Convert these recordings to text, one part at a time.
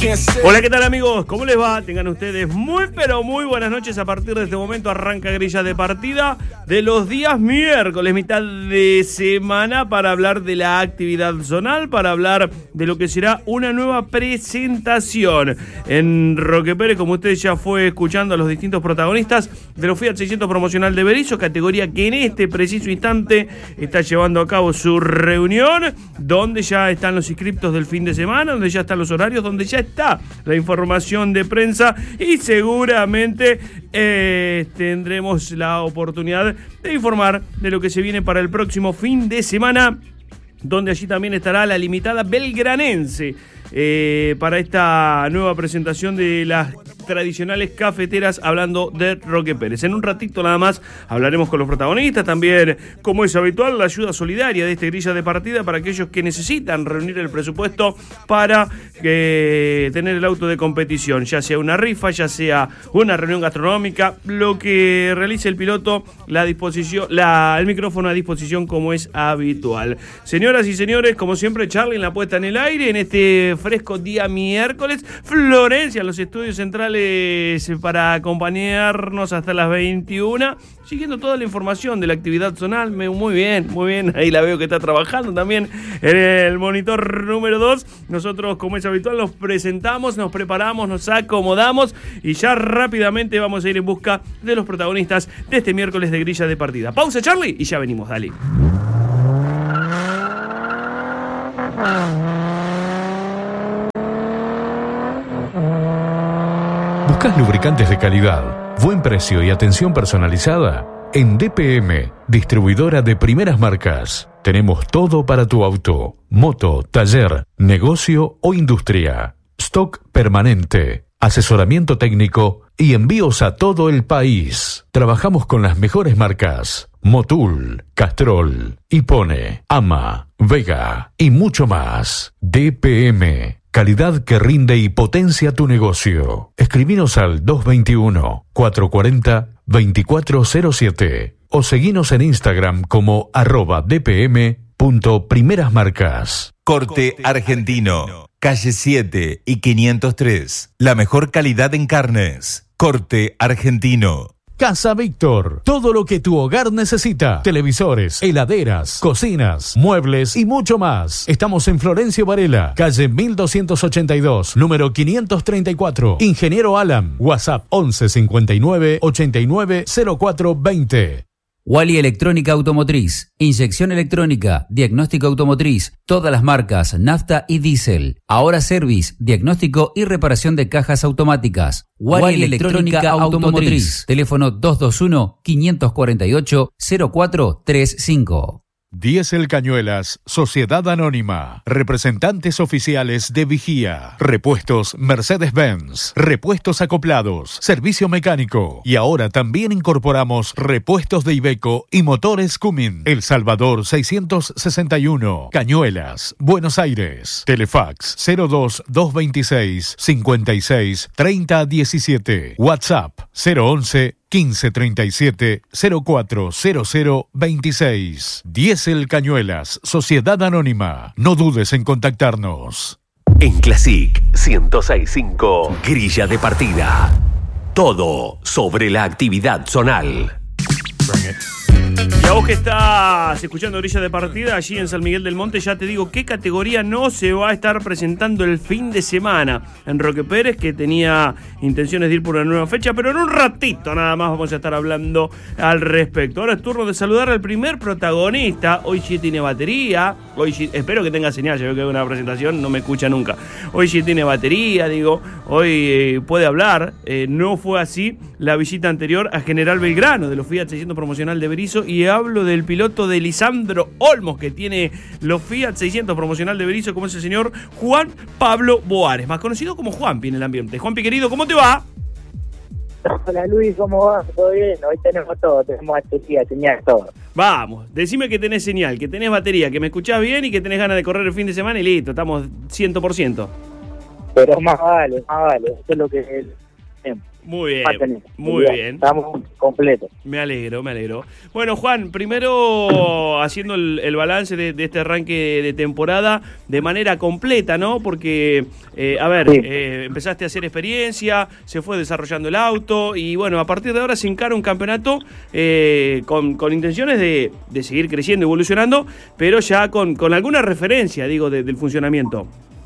Hola, ¿qué tal, amigos? ¿Cómo les va? Tengan ustedes muy, pero muy buenas noches. A partir de este momento arranca grilla de partida de los días miércoles, mitad de semana, para hablar de la actividad zonal, para hablar de lo que será una nueva presentación en Roque Pérez, como usted ya fue escuchando a los distintos protagonistas de los Fiat 600 Promocional de Berisso, categoría que en este preciso instante está llevando a cabo su reunión, donde ya están los inscriptos del fin de semana, donde ya están los horarios, donde ya está la información de prensa y seguramente tendremos la oportunidad de informar de lo que se viene para el próximo fin de semana, donde allí también estará la limitada belgranense para esta nueva presentación de las tradicionales cafeteras, hablando de Roque Pérez. En un ratito nada más hablaremos con los protagonistas, también, como es habitual, la ayuda solidaria de este grilla de partida para aquellos que necesitan reunir el presupuesto para tener el auto de competición, ya sea una rifa, ya sea una reunión gastronómica, lo que realice el piloto, el micrófono a disposición como es habitual. Señoras y señores, como siempre, Charlie en la puesta en el aire, en este fresco día miércoles, Florencia en los estudios centrales para acompañarnos hasta las 21, siguiendo toda la información de la actividad zonal. Muy bien, ahí la veo que está trabajando también en el monitor número 2. Nosotros, como es habitual, nos presentamos, nos preparamos, nos acomodamos y ya rápidamente vamos a ir en busca de los protagonistas de este miércoles de grilla de partida. Pausa, Charlie, y ya venimos, dale. ¿Buscas lubricantes de calidad, buen precio y atención personalizada? En DPM, distribuidora de primeras marcas, tenemos todo para tu auto, moto, taller, negocio o industria. Stock permanente, asesoramiento técnico y envíos a todo el país. Trabajamos con las mejores marcas: Motul, Castrol, Hipone, Ama, Vega y mucho más. DPM. Calidad que rinde y potencia tu negocio. Escribinos al 221-440-2407 o seguinos en Instagram como @dpm.primerasmarcas. Corte Argentino, calle 7 y 503. La mejor calidad en carnes. Corte Argentino. Casa Víctor, todo lo que tu hogar necesita: televisores, heladeras, cocinas, muebles y mucho más. Estamos en Florencio Varela, calle 1282, número 534. Ingeniero Alan, WhatsApp 11 59 89 04 20. Wally Electrónica Automotriz, inyección electrónica, diagnóstico automotriz, todas las marcas, nafta y diésel. Ahora Service, diagnóstico y reparación de cajas automáticas. Wally Electrónica Automotriz, teléfono 221-548-0435. Diesel Cañuelas, Sociedad Anónima, representantes oficiales de Vigía, repuestos Mercedes-Benz, repuestos acoplados, servicio mecánico y ahora también incorporamos repuestos de Iveco y motores Cummins. El Salvador 661, Cañuelas, Buenos Aires. Telefax 02-226 56 30 17. WhatsApp 011 1537 040026. Diesel Cañuelas, Sociedad Anónima. No dudes en contactarnos. En Classic 106.5, grilla de partida. Todo sobre la actividad zonal. Y a vos que estás escuchando grilla de partida allí en San Miguel del Monte, ya te digo qué categoría no se va a estar presentando el fin de semana en Roque Pérez, que tenía intenciones de ir por una nueva fecha, pero en un ratito nada más vamos a estar hablando al respecto. Ahora es turno de saludar al primer protagonista. Hoy sí tiene batería, hoy sí, espero que tenga señal, ya veo que hay una presentación, no me escucha nunca. Hoy sí tiene batería, hoy puede hablar. No fue así la visita anterior a General Belgrano de los Fiat 600 Promocional de Berisso, y hablo del piloto de Lisandro Olmos, que tiene los Fiat 600 Promocional de Berisso, como es el señor Juan Pablo Boares, más conocido como Juanpi en el ambiente. Juanpi, querido, ¿cómo te va? Hola Luis, ¿cómo va? ¿Todo bien? Hoy tenemos todo, tenemos batería, señal, todo. Vamos, decime que tenés señal, que tenés batería, que me escuchás bien y que tenés ganas de correr el fin de semana y listo, estamos 100%. Pero más vale, eso es lo que es. Muy bien, Marten, muy bien. Estamos completos. Me alegro, me alegro. Bueno, Juan, primero haciendo el balance de este arranque de temporada de manera completa, ¿no? Porque, Sí. empezaste a hacer experiencia, se fue desarrollando el auto y bueno, a partir de ahora se encara un campeonato con intenciones de seguir creciendo, evolucionando, pero ya con alguna referencia, digo, del funcionamiento.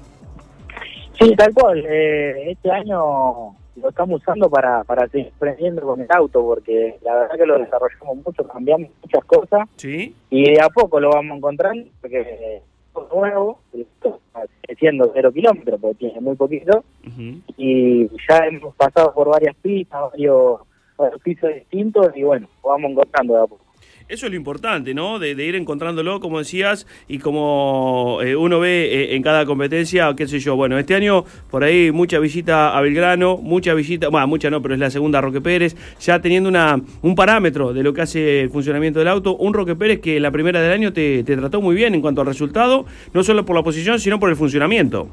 Sí, tal cual. Este año lo estamos usando para seguir aprendiendo con el auto, porque la verdad que lo desarrollamos mucho, cambiamos muchas cosas ¿Sí? y de a poco lo vamos encontrando, porque es nuevo, sigue siendo 0 kilómetros, porque tiene muy poquito, Uh-huh. y ya hemos pasado por varias pistas, varios pisos distintos, y bueno, lo vamos encontrando de a poco. Eso es lo importante, ¿no? De ir encontrándolo, como decías, y como uno ve en cada competencia, qué sé yo, bueno, este año por ahí mucha visita a Belgrano, mucha visita, bueno, mucha no, pero es la segunda a Roque Pérez, ya teniendo un parámetro de lo que hace el funcionamiento del auto, un Roque Pérez que en la primera del año te trató muy bien en cuanto al resultado, no solo por la posición, sino por el funcionamiento.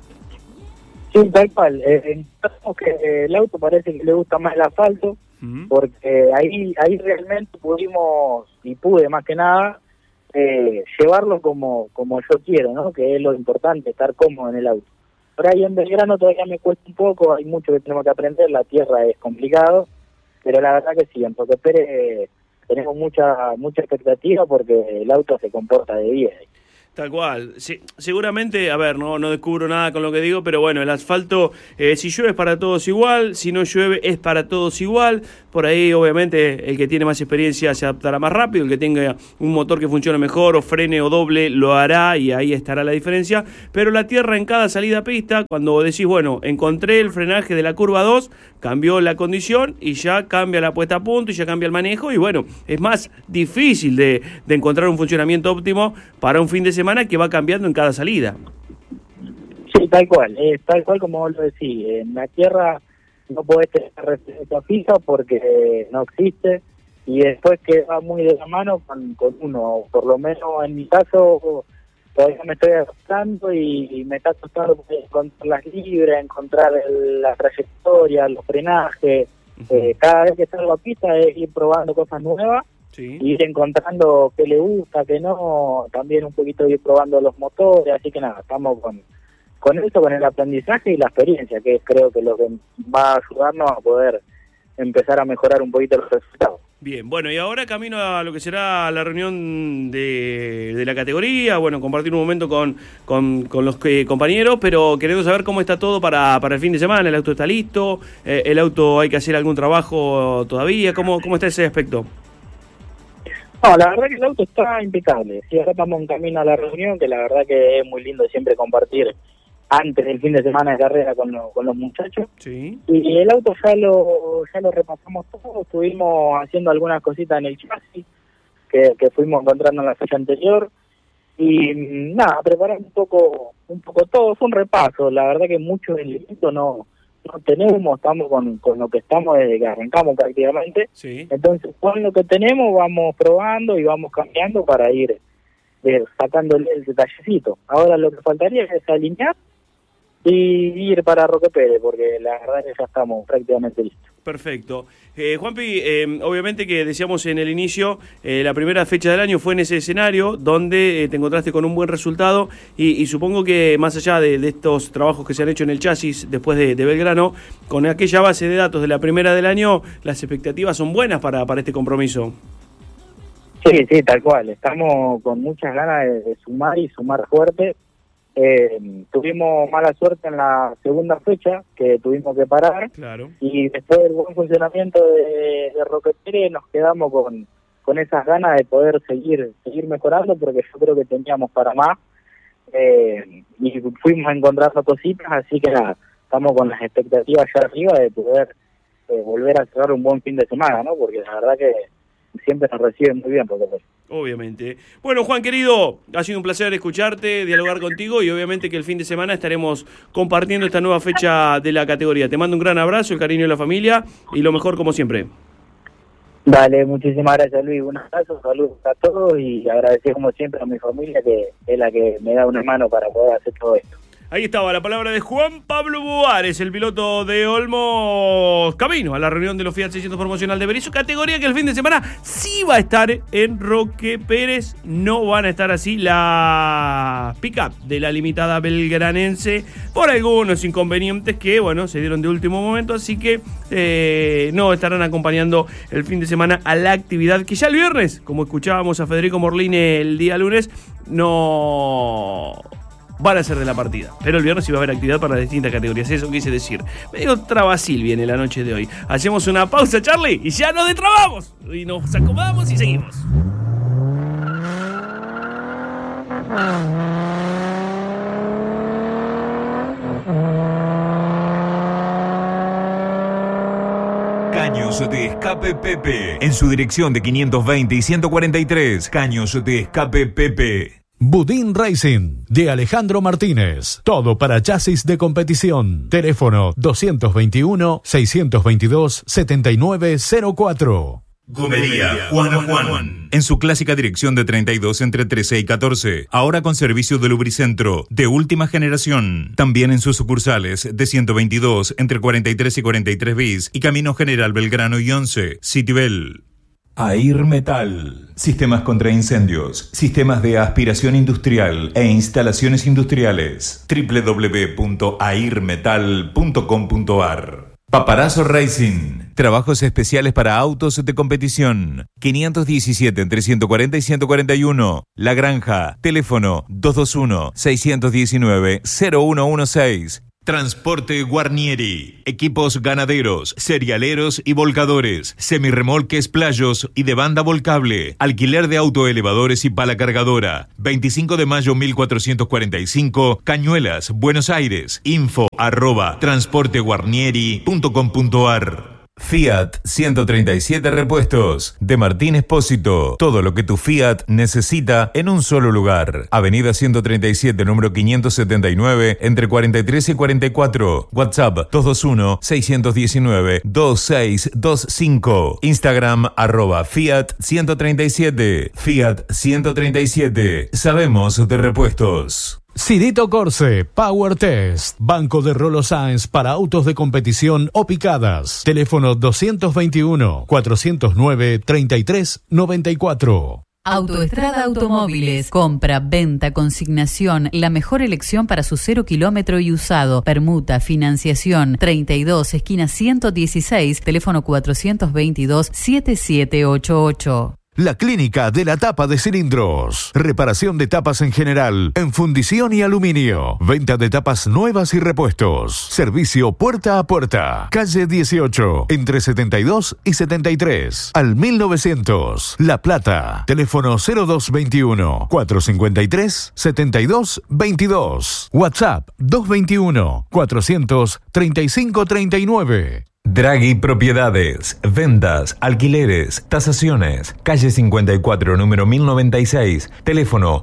Sí, tal cual. Notamos que el auto parece que le gusta más el asfalto, porque ahí realmente pudimos, y pude más que nada, llevarlo como yo quiero, ¿no? Que es lo importante, estar cómodo en el auto. Por ahí en Belgrano todavía me cuesta un poco, hay mucho que tenemos que aprender, la tierra es complicado, pero la verdad que sí, en Roque Pérez tenemos mucha expectativa porque el auto se comporta de 10. Tal cual. Sí, seguramente, a ver, no descubro nada con lo que digo, pero bueno, el asfalto, si llueve es para todos igual, si no llueve es para todos igual. Por ahí, obviamente, el que tiene más experiencia se adaptará más rápido, el que tenga un motor que funcione mejor o frene o doble lo hará y ahí estará la diferencia. Pero la tierra en cada salida a pista, cuando decís, bueno, encontré el frenaje de la curva 2, cambió la condición y ya cambia la puesta a punto y ya cambia el manejo y bueno, es más difícil de encontrar un funcionamiento óptimo para un fin de semana que va cambiando en cada salida. Sí, tal cual como vos lo decís. En la tierra no podés tener referencia fija porque no existe, y después queda muy de la mano con uno. Por lo menos en mi caso todavía me estoy adaptando y me está costando encontrar las libres, encontrar la trayectoria, los frenajes. Cada vez que salgo a pista es ir probando cosas nuevas. Sí. Ir encontrando qué le gusta, qué no, también un poquito ir probando los motores, así que nada, estamos con eso, con el aprendizaje y la experiencia, que es creo que lo que va a ayudarnos a poder empezar a mejorar un poquito los resultados. Bien, bueno, y ahora camino a lo que será la reunión de la categoría, bueno, compartir un momento con los compañeros, pero queremos saber cómo está todo para el fin de semana. ¿El auto está listo? ¿El auto hay que hacer algún trabajo todavía? ¿Cómo está ese aspecto? No, la verdad que el auto está impecable. Sí, ahora estamos en camino a la reunión, que la verdad que es muy lindo siempre compartir antes del fin de semana de carrera con los muchachos. Sí. Y el auto ya lo repasamos todo, estuvimos haciendo algunas cositas en el chasis que fuimos encontrando en la fecha anterior. Y nada, preparar un poco todo, fue un repaso. La verdad que mucho del equipo no tenemos, estamos con lo que estamos desde que arrancamos prácticamente. Sí. Entonces con lo que tenemos vamos probando y vamos cambiando para ir sacándole el detallecito. Ahora lo que faltaría es alinear y ir para Roque Pérez, porque la verdad es que ya estamos prácticamente listos. Perfecto. Juanpi, obviamente que decíamos en el inicio, la primera fecha del año fue en ese escenario donde te encontraste con un buen resultado y supongo que más allá de estos trabajos que se han hecho en el chasis después de Belgrano, con aquella base de datos de la primera del año, las expectativas son buenas para este compromiso. Sí, tal cual. Estamos con muchas ganas de sumar y sumar fuerte. Tuvimos mala suerte en la segunda fecha, que tuvimos que parar. Claro. Y después del buen funcionamiento de Roque Pérez nos quedamos con esas ganas de poder seguir mejorando, porque yo creo que teníamos para más. Y fuimos encontrando cositas, así que nada, estamos con las expectativas ya arriba de poder volver a cerrar un buen fin de semana, ¿no? Porque la verdad que siempre nos reciben muy bien, porque obviamente. Bueno, Juan, querido, ha sido un placer escucharte, dialogar contigo y obviamente que el fin de semana estaremos compartiendo esta nueva fecha de la categoría. Te mando un gran abrazo, el cariño de la familia y lo mejor como siempre. Dale, muchísimas gracias, Luis. Un abrazo, saludos a todos y agradecer como siempre a mi familia, que es la que me da una mano para poder hacer todo esto. Ahí estaba la palabra de Juan Pablo Boares, el piloto de Olmos, camino a la reunión de los Fiat 600 promocional de Berisso, categoría que el fin de semana sí va a estar en Roque Pérez. No van a estar así la pick-up de la limitada belgranense por algunos inconvenientes que, bueno, se dieron de último momento, así que no estarán acompañando el fin de semana a la actividad que ya el viernes, como escuchábamos a Federico Morlini el día lunes, no van a ser de la partida, pero el viernes sí va a haber actividad para las distintas categorías. Eso quise decir. Medio trabacil viene la noche de hoy. Hacemos una pausa, Charlie, y ya nos destrabamos y nos acomodamos y seguimos. Caños de Escape Pepe. En su dirección de 520 y 143. Caños de Escape Pepe. Budín Racing, de Alejandro Martínez. Todo para chasis de competición. Teléfono 221-622-7904. Gomería Juan. En su clásica dirección de 32 entre 13 y 14. Ahora con servicio de lubricentro de última generación. También en sus sucursales de 122 entre 43 y 43 bis y Camino General Belgrano y 11. Citibel. Air Metal. Sistemas contra incendios, sistemas de aspiración industrial e instalaciones industriales. www.airmetal.com.ar. Paparazzo Racing. Trabajos especiales para autos de competición. 517 entre 140 y 141. La Granja. Teléfono 221-619-0116. Transporte Guarnieri. Equipos ganaderos, cerealeros y volcadores. Semirremolques playos y de banda volcable. Alquiler de autoelevadores y pala cargadora. 25 de mayo 1445. Cañuelas, Buenos Aires. info@transporteguarnieri.com.ar. Fiat 137 Repuestos de Martín Espósito. Todo lo que tu Fiat necesita en un solo lugar. Avenida 137, número 579, entre 43 y 44. WhatsApp 221-619-2625. Instagram @Fiat 137. Fiat 137. Sabemos de repuestos. Cirito Corse, Power Test, banco de Rolo Sáenz para autos de competición o picadas. Teléfono 221-409-3394. Autoestrada Automóviles. Compra, venta, consignación. La mejor elección para su 0 kilómetro y usado. Permuta, financiación. 32, esquina 116. Teléfono 422-7788. La Clínica de la Tapa de Cilindros. Reparación de tapas en general, en fundición y aluminio. Venta de tapas nuevas y repuestos. Servicio puerta a puerta. Calle 18, entre 72 y 73. Al 1900. La Plata. Teléfono 0221-453-7222. WhatsApp 221-400-3539. Draghi Propiedades, ventas, alquileres, tasaciones. Calle 54, número 1096. Teléfono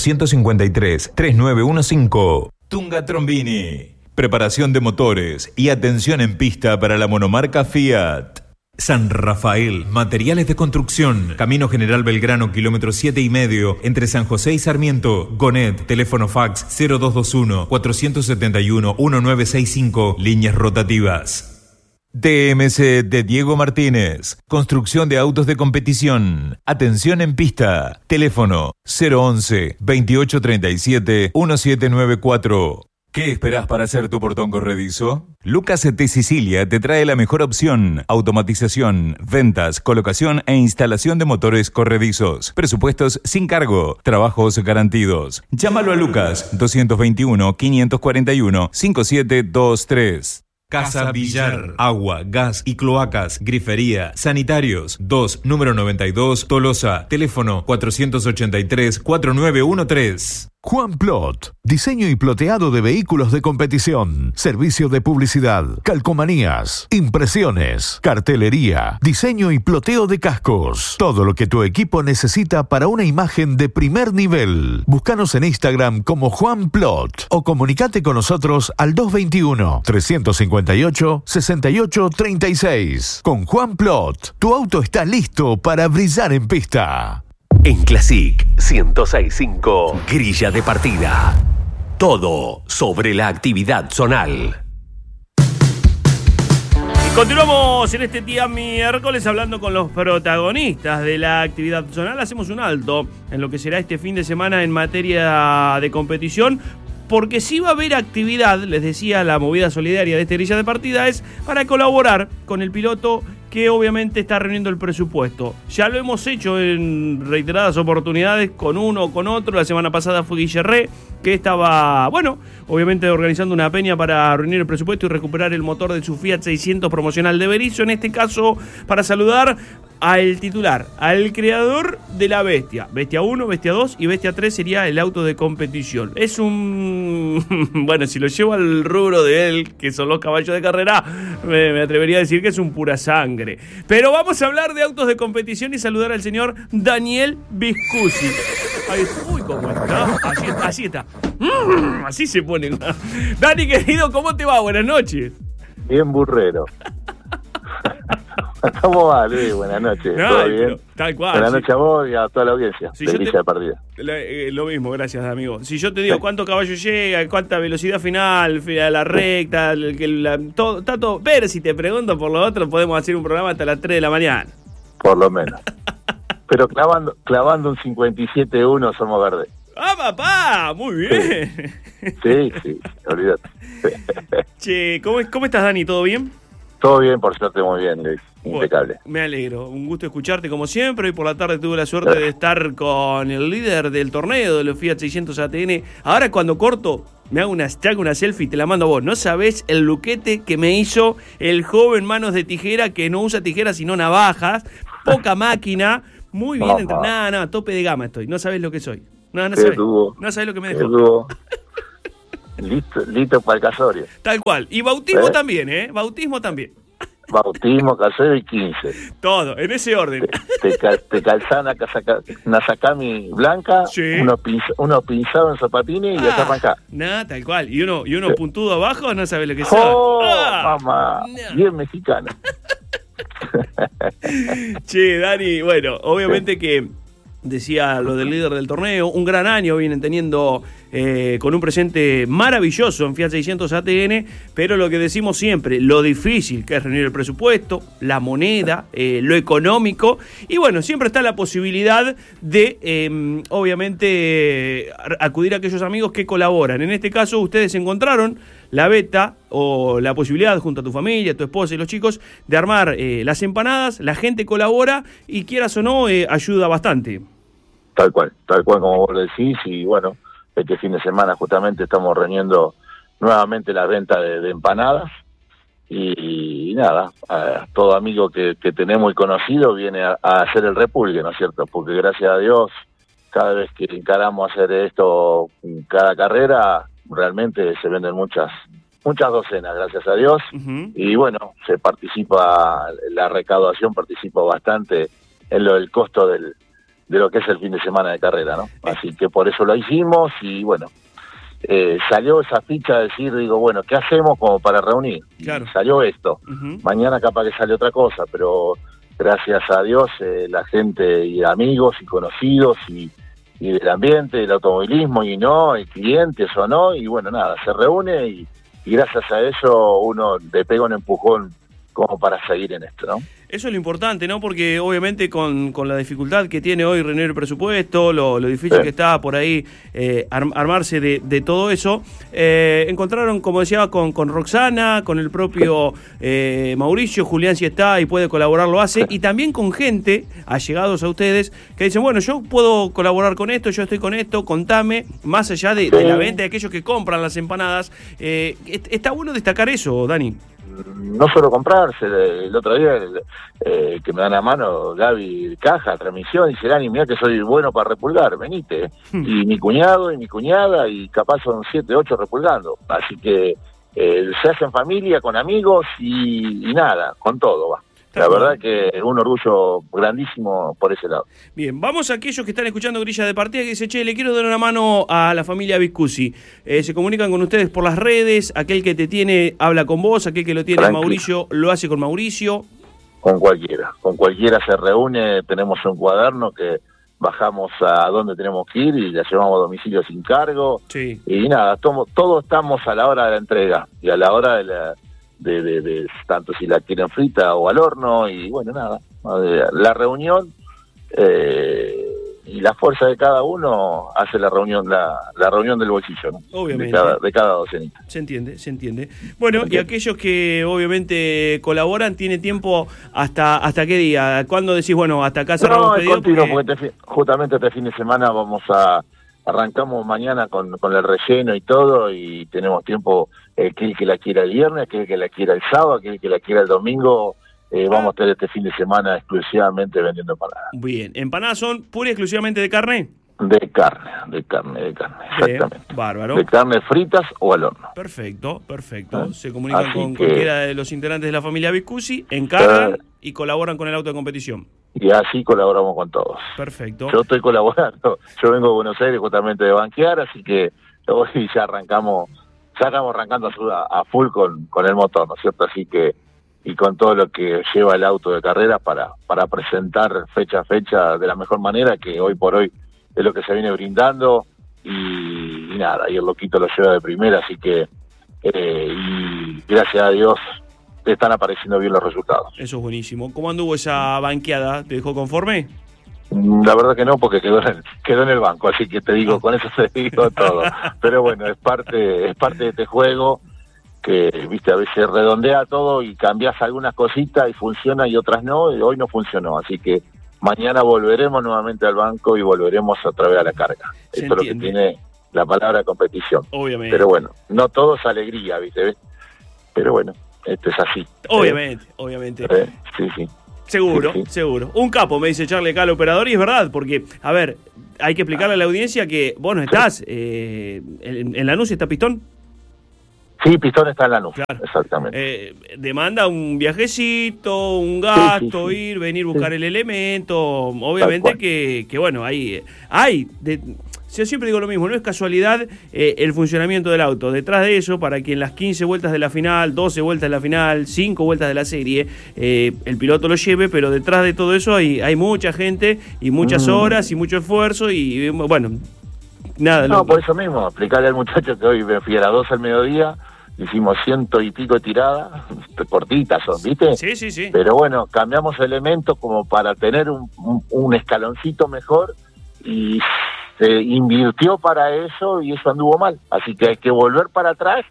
453-3915. Tunga Trombini. Preparación de motores y atención en pista para la monomarca Fiat. San Rafael, materiales de construcción. Camino General Belgrano, kilómetro 7,5, entre San José y Sarmiento. Gonet, teléfono fax 0221-471-1965, líneas rotativas. TMC de Diego Martínez. Construcción de autos de competición. Atención en pista. Teléfono 011-2837-1794. ¿Qué esperás para hacer tu portón corredizo? Lucas de Sicilia te trae la mejor opción. Automatización, ventas, colocación e instalación de motores corredizos. Presupuestos sin cargo. Trabajos garantidos. Llámalo a Lucas 221-541-5723. Casa Villar. Agua, gas y cloacas. Grifería. Sanitarios. 2, número 92, Tolosa. Teléfono 483-4913. Juan Plot, diseño y ploteado de vehículos de competición, servicio de publicidad, calcomanías, impresiones, cartelería, diseño y ploteo de cascos. Todo lo que tu equipo necesita para una imagen de primer nivel. Búscanos en Instagram como Juan Plot o comunicate con nosotros al 221-358-6836. Con Juan Plot, tu auto está listo para brillar en pista. En Classic 106.5, grilla de partida. Todo sobre la actividad zonal. Continuamos en este día miércoles hablando con los protagonistas de la actividad zonal. Hacemos un alto en lo que será este fin de semana en materia de competición, porque si va a haber actividad, les decía, la movida solidaria de este Grilla de Partida es para colaborar con el piloto que obviamente está reuniendo el presupuesto. Ya lo hemos hecho en reiteradas oportunidades con uno o con otro. La semana pasada fue Guillerré, que estaba, bueno, obviamente organizando una peña para reunir el presupuesto y recuperar el motor de su Fiat 600 promocional de Berizo. En este caso, para saludar al titular, al creador de la Bestia. Bestia 1, Bestia 2 y Bestia 3 sería el auto de competición. Es un... bueno, si lo llevo al rubro de él, que son los caballos de carrera, me atrevería a decir que es un pura sangre. Pero vamos a hablar de autos de competición y saludar al señor Daniel Viscusi. Uy, ¿cómo está? Así está. Así se pone. Dani, querido, ¿cómo te va? Buenas noches. Bien burrero. ¿Cómo va, Luis? Buenas noches. ¿Todo bien? Tal cual. Buenas noches a vos y a toda la audiencia de Grilla de Partida. Lo mismo, gracias, amigo. Si yo te digo cuánto caballo llega, cuánta velocidad final, la recta, todo, está todo. Pero si te pregunto por lo otro, podemos hacer un programa hasta las 3 de la mañana. Por lo menos. Pero clavando un 57-1 somos verdes. ¡Ah, papá! Muy bien. Sí, olvídate. Che, ¿cómo estás, Dani? ¿Todo bien? Todo bien, por suerte, muy bien, Luis. Impecable. Bueno, me alegro, un gusto escucharte como siempre. Hoy por la tarde tuve la suerte de estar con el líder del torneo de los Fiat 600 ATN. Ahora cuando corto, me hago una selfie y te la mando a vos. No sabés el luquete que me hizo el joven manos de tijera, que no usa tijeras sino navajas, poca máquina, muy bien entrenada, no, tope de gama estoy. No sabés lo que soy. No sabés. No sabés lo que me dejó. Listo para el casorio. Tal cual. Y bautismo también, ¿eh? Bautismo también. Bautismo, casorio y 15. Todo, en ese orden. Te calzás una sacami blanca, sí. uno pinzado en zapatines y ya te arrancás. Nada, tal cual. Y uno puntudo abajo, no sabe lo que sea. Mamá! No. Bien mexicano. Che, Dani, bueno, obviamente que decía lo del líder del torneo, un gran año vienen teniendo con un presente maravilloso en Fiat 600 ATN, pero lo que decimos siempre, lo difícil que es reunir el presupuesto, la moneda, lo económico, y bueno, siempre está la posibilidad de, obviamente, acudir a aquellos amigos que colaboran. En este caso, ustedes encontraron la beta o la posibilidad junto a tu familia, tu esposa y los chicos de armar las empanadas, la gente colabora y quieras o no, ayuda bastante. Tal cual como vos lo decís, y bueno, este fin de semana justamente estamos reuniendo nuevamente la venta de empanadas y nada, todo amigo que tenemos y conocido viene a hacer el repulgue, ¿no es cierto? Porque gracias a Dios, cada vez que encaramos hacer esto, cada carrera, realmente se venden muchas docenas, gracias a Dios, y bueno, se participa, la recaudación participa bastante en lo del costo de lo que es el fin de semana de carrera, ¿no? Así que por eso lo hicimos y bueno, salió esa ficha de decir, digo, bueno, ¿qué hacemos como para reunir? Claro. Salió esto. Mañana capaz que sale otra cosa, pero gracias a Dios la gente y amigos y conocidos y del ambiente, del automovilismo y clientes o no, y bueno, nada, se reúne y gracias a eso uno le pega un empujón como para seguir en esto, ¿no? Eso es lo importante, ¿no? Porque obviamente con la dificultad que tiene hoy reunir el presupuesto, lo difícil que está por ahí armarse de todo eso, encontraron, como decía, con Roxana, con el propio Mauricio, Julián si está y puede colaborar, lo hace, y también con gente, allegados a ustedes, que dicen, bueno, yo puedo colaborar con esto, yo estoy con esto, contame, más allá de la venta de aquellos que compran las empanadas. Está bueno destacar eso, Dani. No solo comprarse, el otro día que me dan a mano Gaby Caja, transmisión, dice, Dani, mirá que soy bueno para repulgar, venite. Y mi cuñado y mi cuñada, y capaz son 7, 8 repulgando. Así que se hace en familia, con amigos y nada, con todo va. La verdad que es un orgullo grandísimo por ese lado. Bien, vamos a aquellos que están escuchando Grilla de Partida que dicen, che, le quiero dar una mano a la familia Viscusi. Se comunican con ustedes por las redes, aquel que te tiene habla con vos, aquel que lo tiene Mauricio lo hace con Mauricio. Con cualquiera se reúne, tenemos un cuaderno que bajamos a donde tenemos que ir y la llevamos a domicilio sin cargo. Sí. Y nada, todos estamos a la hora de la entrega y a la hora de tanto si la quieren frita o al horno. Y bueno, nada, la reunión y la fuerza de cada uno hace la reunión del bolsillo, ¿no? Obviamente. De cada docenita. Se entiende. Bueno, y aquellos que obviamente colaboran, ¿tiene tiempo hasta qué día? ¿Cuándo decís, bueno, hasta acá cerramos No, es pedido? continuo, porque justamente este fin de semana arrancamos mañana con el relleno y todo, y tenemos tiempo, aquel que la quiera el viernes, aquel que la quiera el sábado, aquel que la quiera el domingo. Vamos a estar este fin de semana exclusivamente vendiendo empanadas. Bien, ¿empanadas son pura y exclusivamente de carne? De carne, exactamente. Bárbaro. De carne fritas o al horno. Perfecto. Se comunican Así con que, cualquiera de los integrantes de la familia Viscusi, encargan y colaboran con el auto de competición. Y así colaboramos con todos. Perfecto. Yo estoy colaborando, yo vengo de Buenos Aires justamente de banquear, así que hoy ya estamos arrancando a full con el motor, ¿no es cierto? Así que, y con todo lo que lleva el auto de carrera para presentar fecha a fecha de la mejor manera, que hoy por hoy es lo que se viene brindando, y nada, y el loquito lo lleva de primera, así que y gracias a Dios están apareciendo bien los resultados. Eso es buenísimo. ¿Cómo anduvo esa banqueada? ¿Te dejó conforme? La verdad que no, porque quedó en el banco, así que te digo, con eso te digo todo. Pero bueno, es parte de este juego, que viste, a veces redondea todo y cambias algunas cositas y funciona y otras no, y hoy no funcionó, así que mañana volveremos nuevamente al banco y volveremos otra vez a la carga. Esto es lo que tiene la palabra competición. Obviamente. Pero bueno, no todo es alegría, viste, pero bueno, esto es así. Obviamente. Sí. Seguro. Un capo, me dice Charlie acá, el operador, y es verdad, porque, a ver, hay que explicarle a la audiencia que vos no estás, en Lanús está Pistón. Sí, Pistón está en Lanús, claro. Exactamente. Demanda un viajecito, un gasto, ir, venir, buscar el elemento. Obviamente que bueno, yo siempre digo lo mismo, no es casualidad el funcionamiento del auto. Detrás de eso, para que en las 15 vueltas de la final, 12 vueltas de la final, 5 vueltas de la serie, el piloto lo lleve, pero detrás de todo eso hay mucha gente y muchas horas y mucho esfuerzo y bueno, nada. No, por eso mismo, explicarle al muchacho que hoy me fui a las 12 al mediodía, hicimos 100 y pico de tiradas, cortitas son, ¿viste? Sí. Pero bueno, cambiamos elementos como para tener un escaloncito mejor, y se invirtió para eso y eso anduvo mal. Así que hay que volver para atrás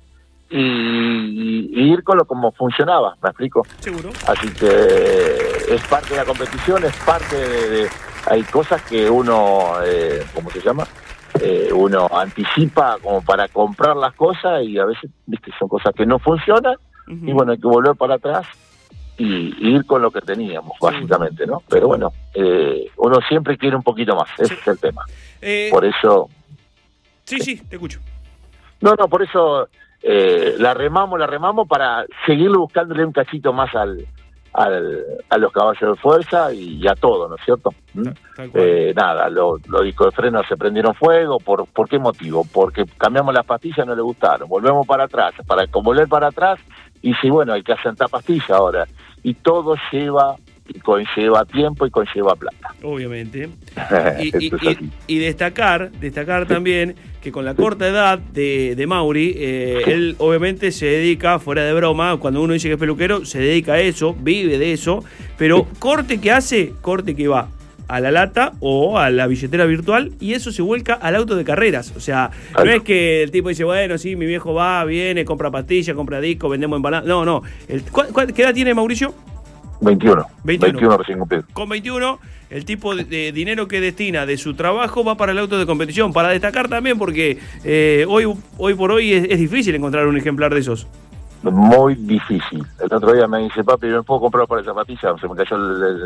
y ir con lo como funcionaba, ¿me explico? Seguro. Así que es parte de la competición, es parte de hay cosas que uno, ¿cómo se llama? Uno anticipa como para comprar las cosas, y a veces, viste, son cosas que no funcionan, y bueno, hay que volver para atrás y ir con lo que teníamos, básicamente, ¿no? Pero bueno, uno siempre quiere un poquito más, ese es el tema. Por eso... Sí, te escucho. No, por eso la remamos para seguir buscándole un cachito más a los caballos de fuerza y a todo, ¿no es cierto? Nada, los discos de freno se prendieron fuego. ¿Por qué motivo? Porque cambiamos las pastillas, no le gustaron. Volvemos para atrás, para volver para atrás, y sí, bueno, hay que asentar pastillas ahora. Y todo conlleva tiempo y conlleva plata. Obviamente. Y destacar también que con la corta edad de Mauri, él obviamente se dedica, fuera de broma, cuando uno dice que es peluquero, se dedica a eso, vive de eso, pero corte que va a la lata o a la billetera virtual, y eso se vuelca al auto de carreras. O sea, no es que el tipo dice, bueno, sí, mi viejo va, viene, compra pastillas, compra disco, vendemos empanadas. No. ¿Qué edad tiene Mauricio? 21 recién cumplido. Con 21, el tipo de dinero que destina de su trabajo va para el auto de competición. Para destacar también, porque hoy por hoy es difícil encontrar un ejemplar de esos. Muy difícil. El otro día me dice, papi, ¿me puedo comprar para esa zapatilla? Se me cayó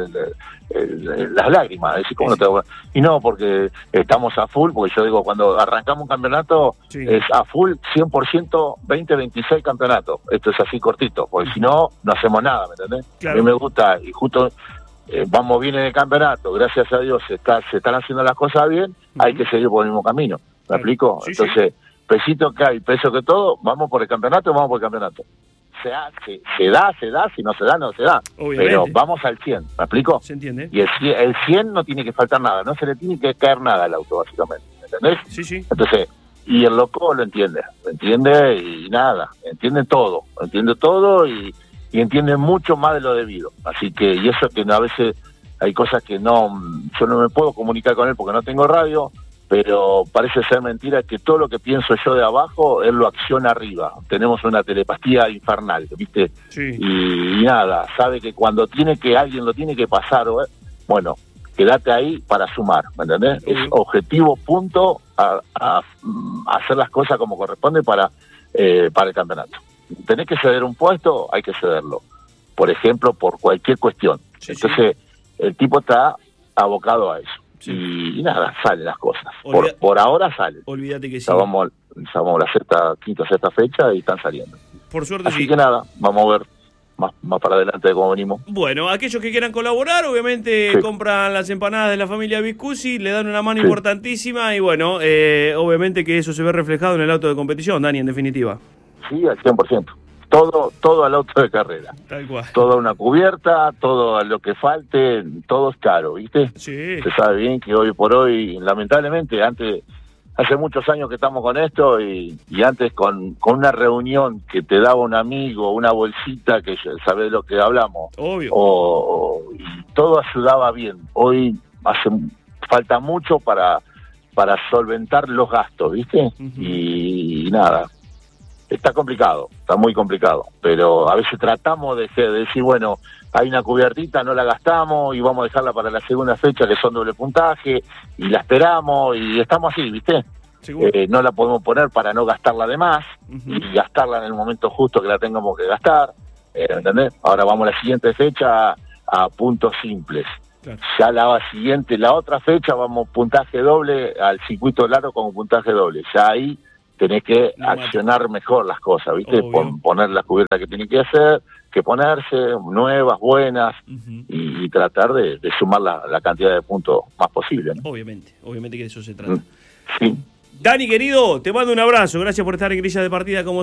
las lágrimas. Decís, ¿cómo no te voy a...? Y no, porque estamos a full, porque yo digo, cuando arrancamos un campeonato, es a full 100%, 20-26 campeonatos. Esto es así cortito, porque si no hacemos nada, ¿me entendés? Claro. A mí me gusta, y justo vamos bien en el campeonato, gracias a Dios se están haciendo las cosas bien, hay que seguir por el mismo camino. ¿Me explico? Sí, entonces... Pesito que hay, peso que todo, vamos por el campeonato. se da, si no se da, no se da. Obviamente. Pero vamos al 100, ¿me explico? ¿Se entiende? Y el 100 no tiene que faltar nada, no se le tiene que caer nada al auto, básicamente, ¿entendés? Sí, sí. Entonces, y el loco lo entiende y nada, entiende todo y entiende mucho más de lo debido. Así que, y eso que a veces hay cosas que yo no me puedo comunicar con él porque no tengo radio, pero parece ser mentira que todo lo que pienso yo de abajo, él lo acciona arriba. Tenemos una telepatía infernal, ¿viste? Sí. Y nada, sabe que cuando alguien lo tiene que pasar, bueno, quédate ahí para sumar, ¿me entendés? Es objetivo, punto, a hacer las cosas como corresponde para el campeonato. Tenés que ceder un puesto, hay que cederlo. Por ejemplo, por cualquier cuestión. Sí, entonces, el tipo está abocado a eso. Sí. Y nada, salen las cosas. Olvida- Por ahora salen. Olvídate que sí. Ya vamos a la quinta, sexta fecha y están saliendo. Por suerte Así sí. que nada, vamos a ver más para adelante de cómo venimos. Bueno, aquellos que quieran colaborar, obviamente Sí. compran las empanadas de la familia Viscusi, le dan una mano Sí. importantísima y bueno, obviamente que eso se ve reflejado en el auto de competición, Dani, en definitiva. Sí, al 100%. Todo al auto de carrera. Tal cual. Toda una cubierta, todo lo que falte, todo es caro, ¿viste? Sí. Se sabe bien que hoy por hoy, lamentablemente, hace muchos años que estamos con esto y antes con una reunión que te daba un amigo, una bolsita que sabés de lo que hablamos, Obvio. y todo ayudaba bien. Hoy falta mucho para solventar los gastos, ¿viste? Ujú. Y nada, está complicado, está muy complicado, pero a veces tratamos de decir, bueno, hay una cubiertita, no la gastamos y vamos a dejarla para la segunda fecha que son doble puntaje y la esperamos y estamos así, ¿viste? Seguro. No la podemos poner para no gastarla de más Ujú. y gastarla en el momento justo que la tengamos que gastar, ¿entendés? Ahora vamos a la siguiente fecha a puntos simples. Claro. Ya la otra fecha vamos puntaje doble al circuito largo con puntaje doble. Ya ahí tenés que No mata. accionar mejor las cosas, ¿viste? Obvio. Poner las cubiertas que tienen que hacer, que ponerse, nuevas, buenas, Ujú. y tratar de sumar la cantidad de puntos más posible, ¿no? Obviamente que de eso se trata. Sí. Dani, querido, te mando un abrazo. Gracias por estar en Grilla de Partida como